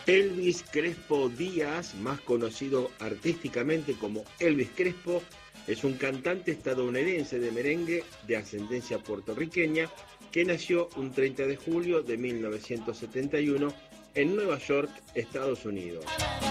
Elvis Crespo Díaz, más conocido artísticamente como Elvis Crespo, es un cantante estadounidense de merengue de ascendencia puertorriqueña que nació un 30 de julio de 1971 en Nueva York, Estados Unidos.